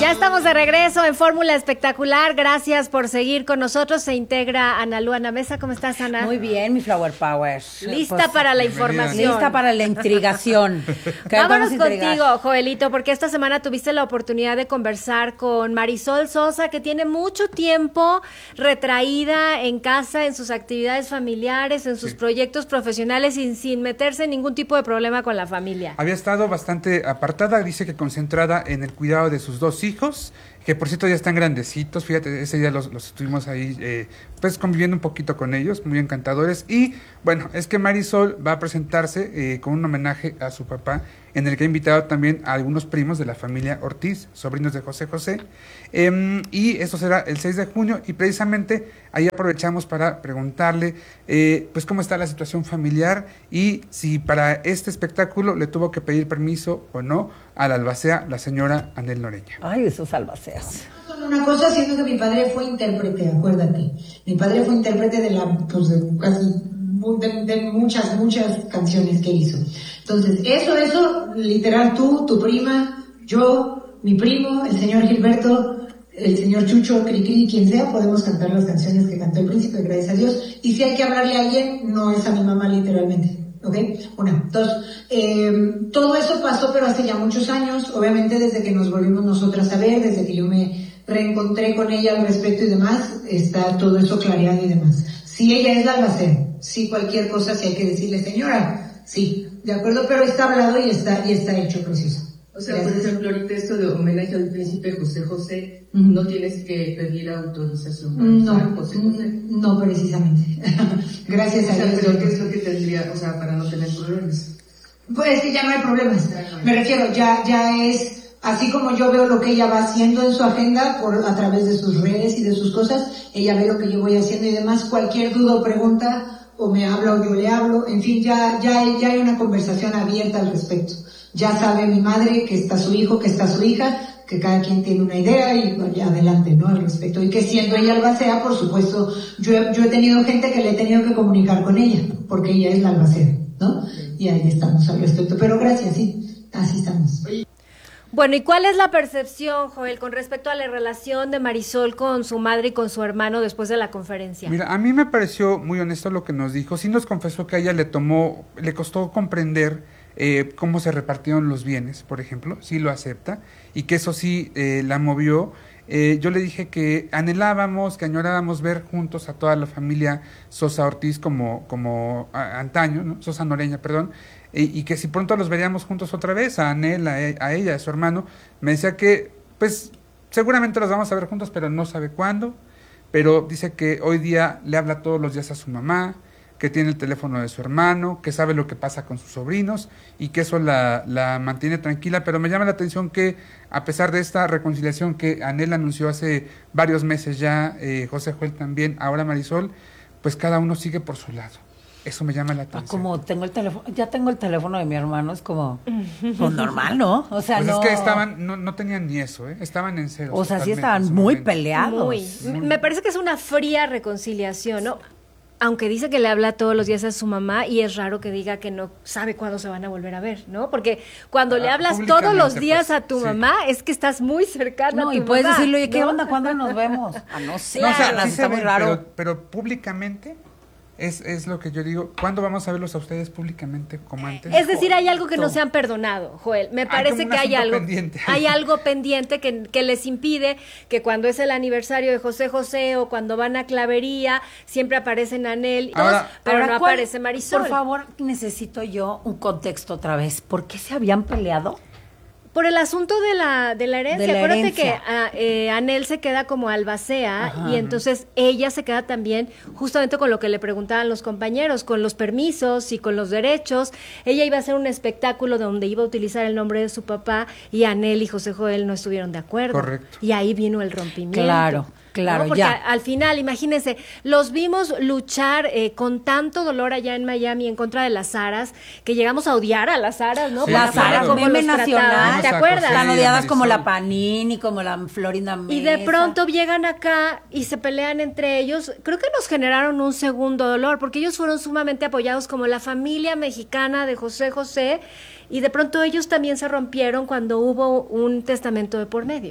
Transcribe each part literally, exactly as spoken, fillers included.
Ya estamos de regreso en Fórmula Espectacular. Gracias por seguir con nosotros. Se integra Ana Luana Mesa. ¿Cómo estás, Ana? Muy bien, mi Flower Power. Lista Pues, para la información. Lista para la intrigación. Vámonos contigo, Joelito, porque esta semana tuviste la oportunidad de conversar con Marisol Sosa, que tiene mucho tiempo retraída en casa, en sus actividades familiares, en sus sí. proyectos profesionales, y sin meterse en ningún tipo de problema con la familia. Había estado bastante apartada, dice que concentrada en el cuidado de sus dos hijos, que por cierto ya están grandecitos. Fíjate, ese día los, los estuvimos ahí eh, pues conviviendo un poquito con ellos, muy encantadores. Y bueno, es que Marisol va a presentarse eh, con un homenaje a su papá, en el que ha invitado también a algunos primos de la familia Ortiz, sobrinos de José José, eh, y eso será el seis de junio, y precisamente ahí aprovechamos para preguntarle eh, pues cómo está la situación familiar y si para este espectáculo le tuvo que pedir permiso o no a la albacea, la señora Anel Noreña. Ay, esos albaceas. Solo una cosa, siendo que mi padre fue intérprete, acuérdate. Mi padre fue intérprete de la, pues de casi, de, de muchas, muchas canciones que hizo. Entonces, eso, eso, literal, tú, tu prima, yo, mi primo, el señor Gilberto, el señor Chucho, Cricri, quien sea, podemos cantar las canciones que cantó el príncipe, gracias a Dios. Y si hay que hablarle a alguien, no es a mi mamá literalmente. ¿Ok? Una. Dos. Eh, todo eso pasó, pero hace ya muchos años, obviamente desde que nos volvimos nosotras a ver, desde que yo me reencontré con ella al respecto y demás, está todo eso clareado y demás. Si ella es la albacea, si cualquier cosa, si hay que decirle señora, sí, de acuerdo, pero está hablado y está, y está hecho preciso. O sea, por ejemplo, ahorita esto de homenaje al príncipe José José, uh-huh. no tienes que pedir autorización para no, usar José José. No, precisamente. Gracias a Dios. Pero ¿qué es lo que tendría, o sea, para no tener problemas? Pues que ya no hay problemas. Me refiero, ya, ya es, así como yo veo lo que ella va haciendo en su agenda, por, a través de sus redes y de sus cosas, ella ve lo que yo voy haciendo y demás, cualquier duda o pregunta, o me habla o yo le hablo, en fin, ya, ya, ya hay una conversación abierta al respecto. Ya sabe mi madre que está su hijo, que está su hija, que cada quien tiene una idea y bueno, ya adelante, ¿no? Al respecto. Y que siendo ella albacea, por supuesto, yo he, yo he tenido gente que le he tenido que comunicar con ella, porque ella es la albacea, ¿no? Y ahí estamos al respecto. Pero gracias, sí, así estamos. Bueno, ¿y cuál es la percepción, Joel, con respecto a la relación de Marisol con su madre y con su hermano después de la conferencia? Mira, a mí me pareció muy honesto lo que nos dijo. Sí nos confesó que a ella le tomó, le costó comprender Eh, cómo se repartieron los bienes, por ejemplo, sí lo acepta, y que eso sí eh, la movió. Eh, yo le dije que anhelábamos, que añorábamos ver juntos a toda la familia Sosa Ortiz como, como a, antaño, ¿no? Sosa Noreña, perdón, eh, y que si pronto los veríamos juntos otra vez, a Anel, a, a ella, a su hermano. Me decía que, pues, seguramente los vamos a ver juntos, pero no sabe cuándo, pero dice que hoy día le habla todos los días a su mamá, que tiene el teléfono de su hermano, que sabe lo que pasa con sus sobrinos y que eso la, la mantiene tranquila. Pero me llama la atención que a pesar de esta reconciliación que Anel anunció hace varios meses ya, eh, José Joel también, ahora Marisol, pues cada uno sigue por su lado. Eso me llama la atención. Como tengo el teléfono, ya tengo el teléfono de mi hermano, es como pues normal, ¿no? O sea, pues no. es que estaban, no, no tenían ni eso, ¿eh? Estaban en cero. O sea, sí estaban muy momento. peleados. Muy. muy. Me parece que es una fría reconciliación, ¿no? Aunque dice que le habla todos los días a su mamá, y es raro que diga que no sabe cuándo se van a volver a ver, ¿no? Porque cuando ah, le hablas todos los días pues, a tu sí. mamá, es que estás muy cercana no, a tu y puedes mamá, decirle, oye, ¿qué ¿no? onda? ¿Cuándo nos vemos? Ah, no sé, no, o sea, sí está muy ven, raro. Pero, pero públicamente es, es lo que yo digo. ¿Cuándo vamos a verlos a ustedes públicamente como antes? Es decir, hay algo que no se han perdonado, Joel. Me parece hay que hay algo pendiente. hay algo pendiente que, que les impide que cuando es el aniversario de José José o cuando van a Clavería, siempre aparecen Anel, ahora, todos, pero ahora, no ¿cuál, aparece Marisol. Por favor, necesito yo un contexto otra vez. ¿Por qué se habían peleado? Por el asunto de la de la herencia. De la Acuérdate herencia. que a, eh, Anel se queda como albacea. Ajá. Y entonces ella se queda también justamente con lo que le preguntaban los compañeros, con los permisos y con los derechos. Ella iba a hacer un espectáculo donde iba a utilizar el nombre de su papá, y Anel y José Joel no estuvieron de acuerdo. Correcto. Y ahí vino el rompimiento. Claro. Claro, ¿no? Porque ya. A, al final, imagínense, los vimos luchar eh, con tanto dolor allá en Miami en contra de las aras, que llegamos a odiar a las aras, ¿no? Sí, Por la las claro. forma aras, como meme los nacional. trataban, ¿te Vamos a acuerdas? José Están odiadas como Marisol. la Panini, como la Florinda Mesa. Y de pronto llegan acá y se pelean entre ellos. Creo que nos generaron un segundo dolor, porque ellos fueron sumamente apoyados como la familia mexicana de José José, y de pronto ellos también se rompieron cuando hubo un testamento de por medio.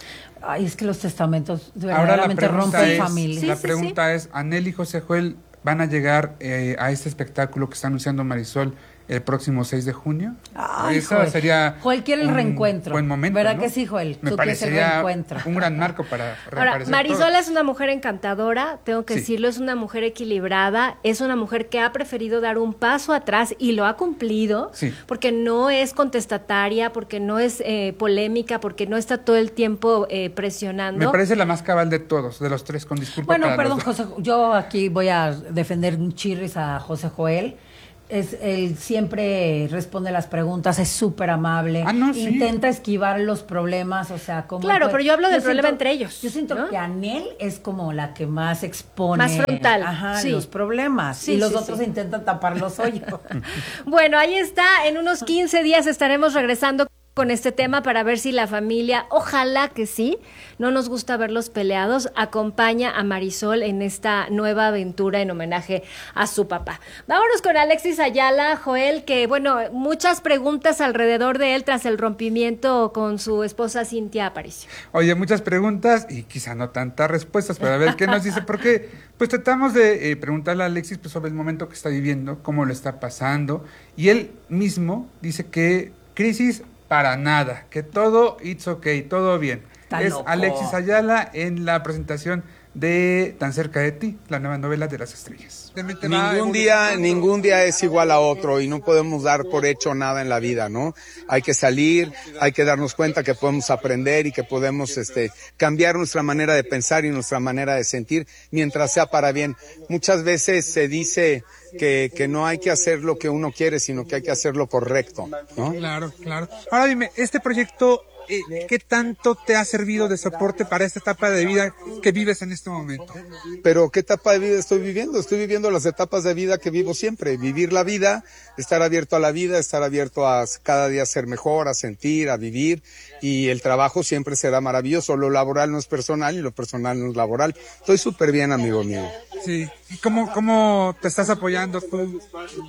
Ay, es que los testamentos Ahora la verdaderamente pregunta rompen es, familias. Sí, la sí, pregunta es, ¿Anel y José Joel van a llegar eh, a este espectáculo que está anunciando Marisol el próximo seis de junio? Ay, Eso Joel. sería Joel quiere el un reencuentro. buen momento, ¿Verdad ¿no? que sí, Joel? Me Tú quieres el parecería reencuentro. un gran marco para Ahora, reaparecer Marisol todos. es una mujer encantadora, tengo que Sí. decirlo, es una mujer equilibrada, es una mujer que ha preferido dar un paso atrás y lo ha cumplido, Sí. porque no es contestataria, porque no es eh, polémica, porque no está todo el tiempo eh, presionando. Me parece la más cabal de todos, de los tres, con disculpa Bueno, para perdón, los dos. José, yo aquí voy a defender un chirris a José Joel. Es, él siempre responde las preguntas, es súper amable, Ah, no, sí. intenta esquivar los problemas, o sea, como... Claro, pero yo hablo del problema siento- entre ellos, Yo siento ¿no? que Anel es como la que más expone... Más frontal, Ajá, sí. los problemas, Sí, y los sí, otros sí. intentan tapar los hoyos. Bueno, ahí está, en unos quince días estaremos regresando con este tema para ver si la familia, ojalá que sí, no nos gusta verlos peleados, acompaña a Marisol en esta nueva aventura en homenaje a su papá. Vámonos con Alexis Ayala, Joel, que bueno, muchas preguntas alrededor de él tras el rompimiento con su esposa Cintia Aparicio. Oye, muchas preguntas y quizá no tantas respuestas, pero a ver qué nos dice, porque pues tratamos de eh, preguntarle a Alexis pues, sobre el momento que está viviendo, cómo lo está pasando, y él mismo dice que crisis para nada, que todo it's okay, todo bien. Está es loco. Alexis Ayala en la presentación de Tan cerca de ti, la nueva novela de las estrellas. Ningún día, ningún día es igual a otro y no podemos dar por hecho nada en la vida, ¿no? Hay que salir, hay que darnos cuenta que podemos aprender y que podemos, este, cambiar nuestra manera de pensar y nuestra manera de sentir mientras sea para bien. Muchas veces se dice que, que no hay que hacer lo que uno quiere, sino que hay que hacer lo correcto, ¿no? Claro, claro. Ahora dime, este proyecto, eh, ¿qué tanto te ha servido de soporte para esta etapa de vida que vives en este momento? Pero ¿qué etapa de vida estoy viviendo? Estoy viviendo las etapas de vida que vivo siempre. Vivir la vida, estar abierto a la vida, estar abierto a cada día ser mejor, a sentir, a vivir. Y el trabajo siempre será maravilloso. Lo laboral no es personal y lo personal no es laboral. Estoy súper bien, amigo mío. Sí. ¿Y cómo, cómo te estás apoyando tú,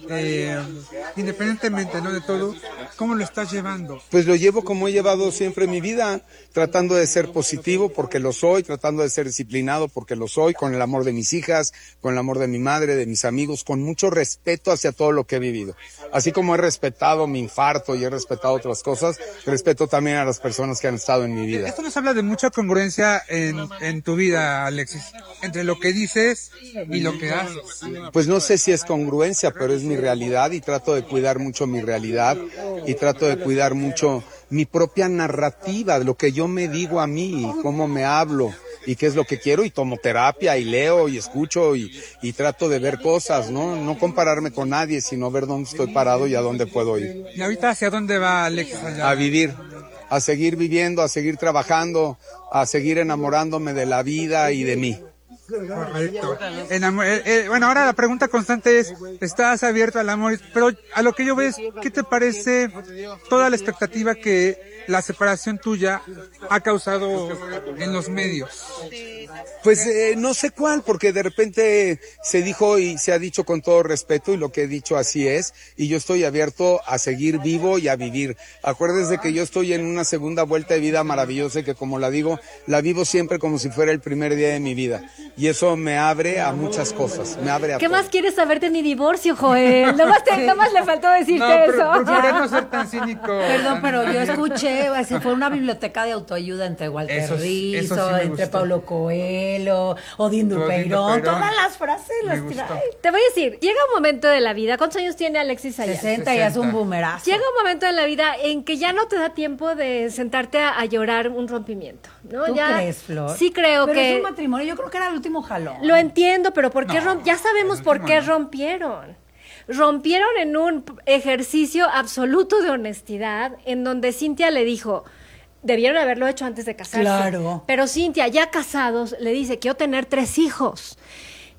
eh, independientemente, ¿no?, de todo? ¿Cómo lo estás llevando? Pues lo llevo como he llevado siempre mi vida, tratando de ser positivo porque lo soy, tratando de ser disciplinado porque lo soy, con el amor de mis hijas, con el amor de mi madre, de mis amigos, con mucho respeto hacia todo lo que he vivido. Así como he respetado mi infarto y he respetado otras cosas, respeto también a las personas que han estado en mi vida. Esto nos habla de mucha congruencia en, en tu vida, Alexis, entre lo que dices y lo que haces. Pues no sé si es congruencia, pero es mi realidad y trato de cuidar mucho mi realidad y trato de cuidar mucho mi propia narrativa, lo que yo me digo a mí y cómo me hablo y qué es lo que quiero, y tomo terapia y leo y escucho y, y trato de ver cosas, ¿no? No compararme con nadie, sino ver dónde estoy parado y a dónde puedo ir. ¿Y ahorita hacia dónde va Alexis allá? A vivir, a seguir viviendo, a seguir trabajando, a seguir enamorándome de la vida y de mí. Correcto. Enamo- eh, eh, bueno, ahora la pregunta constante es, ¿estás abierto al amor? Pero a lo que yo veo es, ¿qué te parece toda la expectativa que la separación tuya ha causado en los medios? Pues eh, no sé cuál, porque de repente se dijo y se ha dicho con todo respeto, y lo que he dicho así es, y yo estoy abierto a seguir vivo y a vivir. Acuérdense que yo estoy en una segunda vuelta de vida maravillosa y que, como la digo, la vivo siempre como si fuera el primer día de mi vida. Y eso me abre a muchas cosas, me abre a ¿Qué todo. más quieres saber de mi divorcio, Joel? Nada más, te, nada más le faltó decirte No, pero eso. procuré no ser tan cínico. Perdón, tan- pero yo escuché, se fue una biblioteca de autoayuda entre Walter Eso sí- eso Rizzo, sí me entre gustó. Paulo Coelho, Odín Odín Dupeirón, Dupeirón. todas las frases Me las gustó. tira- Te voy a decir, llega un momento de la vida, ¿cuántos años tiene Alexis Ayala? sesenta y es un sesenta. boomerazo. Llega un momento en la vida en que ya no te da tiempo de sentarte a, a llorar un rompimiento, ¿no? ¿Tú ya, crees, Flor? Sí creo Pero que... es un matrimonio, yo creo que era el último jalón. Lo entiendo, pero ¿por qué No, rom- ya sabemos el por último qué no. rompieron. Rompieron en un p- ejercicio absoluto de honestidad, en donde Cintia le dijo, debieron haberlo hecho antes de casarse. Claro. Pero Cintia, ya casados, le dice, quiero tener tres hijos.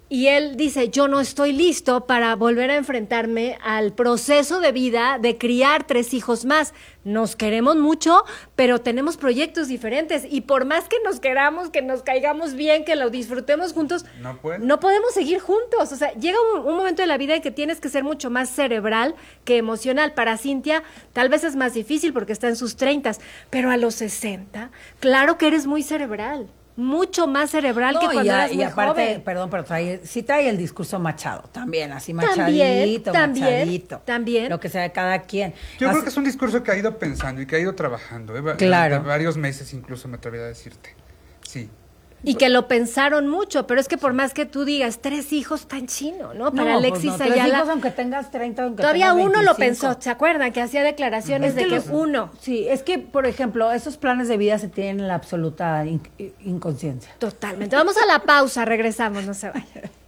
Y él dice, yo no estoy listo para volver a enfrentarme al proceso de vida de criar tres hijos más. Nos queremos mucho, pero tenemos proyectos diferentes. Y por más que nos queramos, que nos caigamos bien, que lo disfrutemos juntos, no, puede. no podemos seguir juntos. O sea, llega un, un momento de la vida en que tienes que ser mucho más cerebral que emocional. Para Cintia, tal vez es más difícil porque está en sus treintas, pero a los sesenta, claro que eres muy cerebral. Mucho más cerebral no, que cuando y, a, eras muy y aparte, joven. perdón, pero trae, sí trae el discurso machado, también, así También, machadito, también, machadito. también. Lo que sea de cada quien. Yo Así, creo que es un discurso que ha ido pensando y que ha ido trabajando, ¿eh? Claro. Durante varios meses incluso, me atrevería a decirte. Sí. Y que lo pensaron mucho, pero es que por más que tú digas, tres hijos tan chino, ¿no? Para no, Alexis pues no, tres Ayala. hijos, aunque tengas treinta, aunque Todavía tengas uno lo veinticinco. pensó, ¿se acuerdan? Que hacía declaraciones Es de que los- uno. Sí, es que, por ejemplo, esos planes de vida se tienen en la absoluta in- inconsciencia. Totalmente. Vamos a la pausa, regresamos, no se vayan.